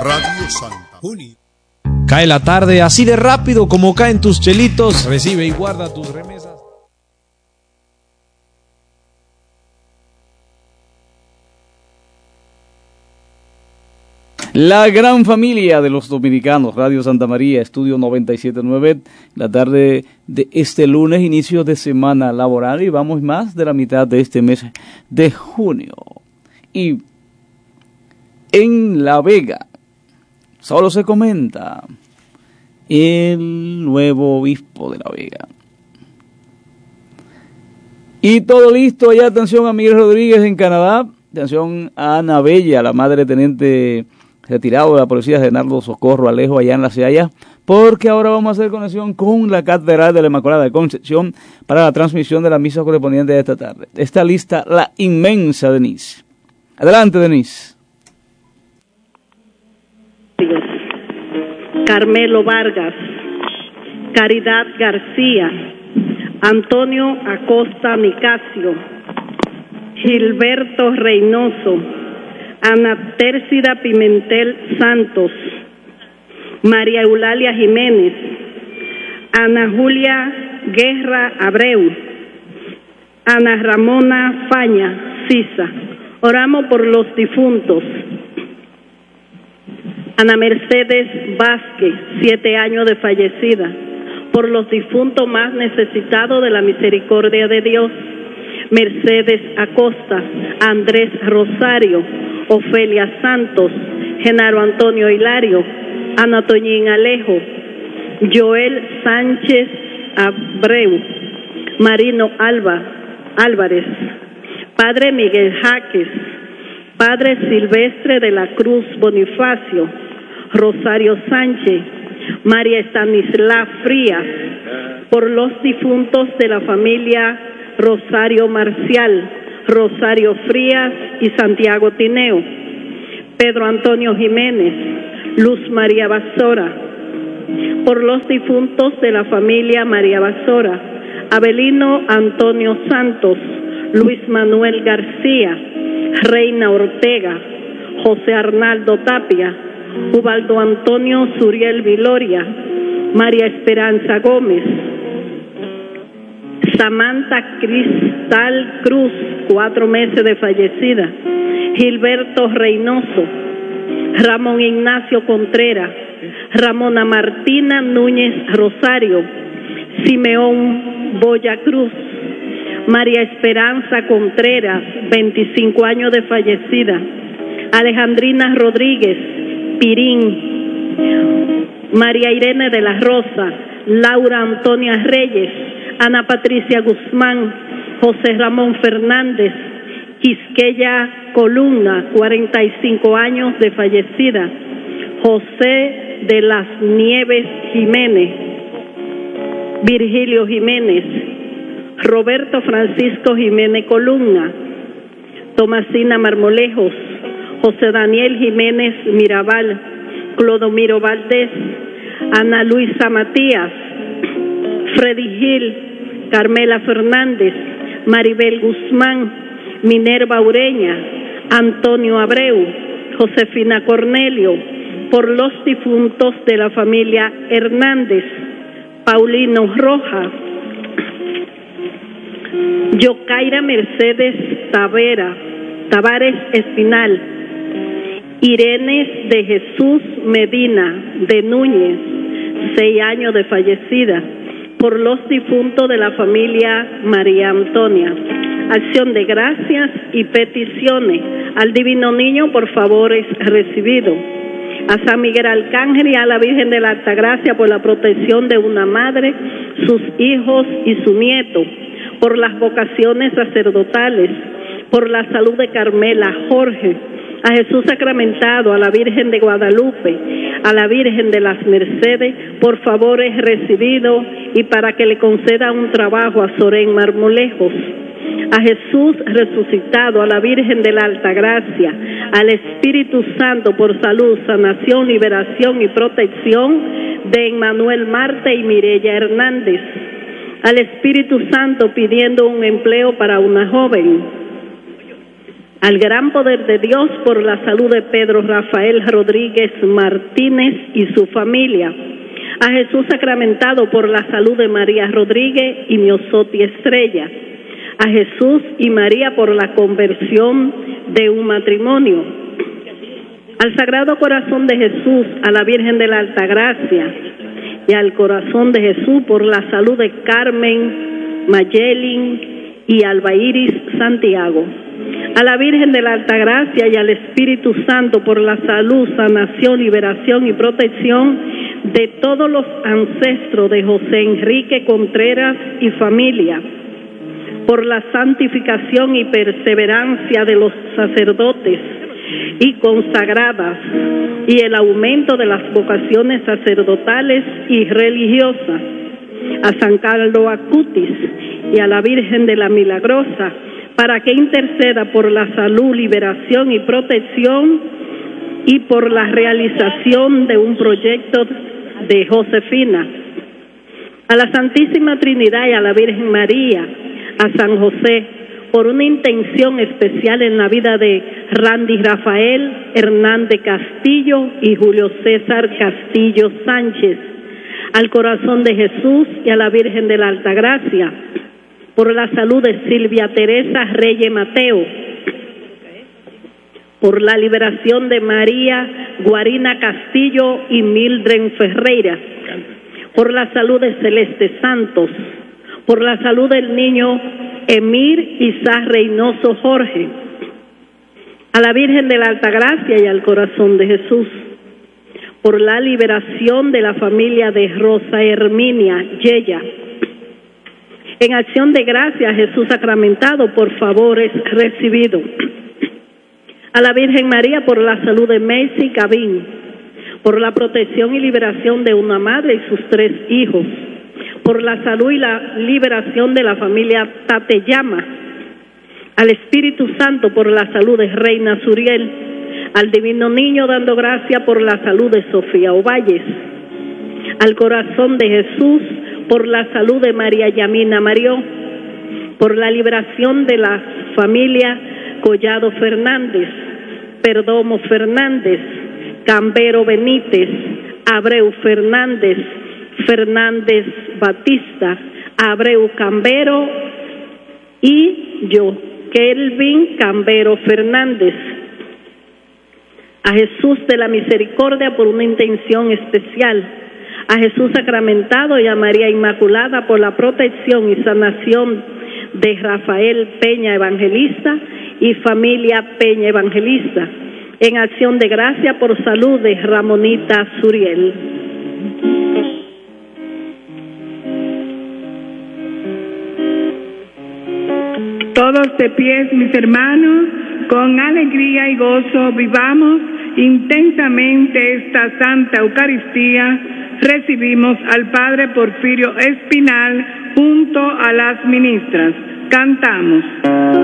Radio Santa Julia. Cae la tarde así de rápido como caen tus chelitos. Recibe y guarda tus remesas. La gran familia de los dominicanos, Radio Santa María, Estudio 97.9, la tarde de este lunes, inicio de semana laboral, y vamos más de la mitad de este mes de junio. Y en La Vega, solo se comenta el nuevo obispo de La Vega. Y todo listo, ya atención a Miguel Rodríguez en Canadá, atención a Ana Bella, la madre teniente retirado de la Policía General Socorro Alejo allá en La Cealla, porque ahora vamos a hacer conexión con la Catedral de la Inmaculada Concepción para la transmisión de la misa correspondiente de esta tarde. Está lista la inmensa Denise. Adelante, Denise. Carmelo Vargas, Caridad García, Antonio Acosta Nicasio, Gilberto Reynoso, Ana Tércida Pimentel Santos, María Eulalia Jiménez, Ana Julia Guerra Abreu, Ana Ramona Faña Sisa. Oramos por los difuntos. Ana Mercedes Vázquez, 7 años de fallecida, por los difuntos más necesitados de la misericordia de Dios. Mercedes Acosta, Andrés Rosario, Ofelia Santos, Genaro Antonio Hilario, Ana Toñín Alejo, Joel Sánchez Abreu, Marino Álvarez, Padre Miguel Jaques, Padre Silvestre de la Cruz Bonifacio, Rosario Sánchez, María Estanislá Frías, por los difuntos de la familia Rosario Marcial, Rosario Frías y Santiago Tineo, Pedro Antonio Jiménez, Luz María Basora, por los difuntos de la familia María Basora, Abelino Antonio Santos, Luis Manuel García, Reina Ortega, José Arnaldo Tapia, Ubaldo Antonio Suriel Viloria, María Esperanza Gómez, Samantha Cristal Cruz, 4 meses de fallecida, Gilberto Reynoso, Ramón Ignacio Contreras, Ramona Martina Núñez Rosario, Simeón Boya Cruz, María Esperanza Contreras, 25 años de fallecida, Alejandrina Rodríguez Pirín, María Irene de la Rosa, Laura Antonia Reyes, Ana Patricia Guzmán, José Ramón Fernández, Quisqueya Columna, 45 años de fallecida, José de las Nieves Jiménez, Virgilio Jiménez, Roberto Francisco Jiménez Columna, Tomasina Marmolejos, José Daniel Jiménez Mirabal, Clodomiro Valdés, Ana Luisa Matías, Freddy Gil, Carmela Fernández, Maribel Guzmán, Minerva Ureña, Antonio Abreu, Josefina Cornelio, por los difuntos de la familia Hernández, Paulino Roja, Yocaira Mercedes Tavares Espinal, Irene de Jesús Medina de Núñez, 6 años de fallecida, por los difuntos de la familia María Antonia. Acción de gracias y peticiones al Divino Niño por favores recibidos, a San Miguel Arcángel y a la Virgen de la Altagracia por la protección de una madre, sus hijos y su nieto, por las vocaciones sacerdotales, por la salud de Carmela, Jorge, a Jesús sacramentado, a la Virgen de Guadalupe, a la Virgen de las Mercedes, por favores recibidos, y para que le conceda un trabajo a Sorén Marmolejos, a Jesús resucitado, a la Virgen de la Altagracia, al Espíritu Santo por salud, sanación, liberación y protección de Emmanuel Marte y Mireya Hernández, al Espíritu Santo pidiendo un empleo para una joven, al gran poder de Dios por la salud de Pedro Rafael Rodríguez Martínez y su familia, a Jesús sacramentado por la salud de María Rodríguez y Miosotti Estrella, a Jesús y María por la conversión de un matrimonio, al Sagrado Corazón de Jesús, a la Virgen de la Altagracia y al Corazón de Jesús por la salud de Carmen, Mayelin y Albairis Santiago, a la Virgen de la Altagracia y al Espíritu Santo por la salud, sanación, liberación y protección de todos los ancestros de José Enrique Contreras y familia, por la santificación y perseverancia de los sacerdotes y consagradas y el aumento de las vocaciones sacerdotales y religiosas, a San Carlos Acutis y a la Virgen de la Milagrosa, para que interceda por la salud, liberación y protección y por la realización de un proyecto de Josefina, a la Santísima Trinidad y a la Virgen María, a San José, por una intención especial en la vida de Randy Rafael Hernández Castillo y Julio César Castillo Sánchez, al Corazón de Jesús y a la Virgen de la Altagracia, por la salud de Silvia Teresa Reyes Mateo, por la liberación de María Guarina Castillo y Mildred Ferreira, por la salud de Celeste Santos, por la salud del niño Emir Isaac Reynoso Jorge, a la Virgen de la Altagracia y al Corazón de Jesús, por la liberación de la familia de Rosa Herminia Yeya. En acción de gracias, Jesús sacramentado, por favores recibido. A la Virgen María por la salud de Messi Cabín, por la protección y liberación de una madre y sus 3 hijos, por la salud y la liberación de la familia Tateyama, al Espíritu Santo por la salud de Reina Suriel, al Divino Niño dando gracia por la salud de Sofía Ovalles, al Corazón de Jesús por la salud de María Yamina Marió, por la liberación de la familia Collado Fernández, Perdomo Fernández, Cambero Benítez, Abreu Fernández, Fernández Batista, Abreu Cambero y yo, Kelvin Cambero Fernández. A Jesús de la Misericordia por una intención especial, a Jesús sacramentado y a María Inmaculada por la protección y sanación de Rafael Peña Evangelista y familia Peña Evangelista, en acción de gracia por salud de Ramonita Suriel. Todos de pies, mis hermanos, con alegría y gozo vivamos intensamente esta Santa Eucaristía. Recibimos al Padre Porfirio Espinal junto a las ministras. Cantamos.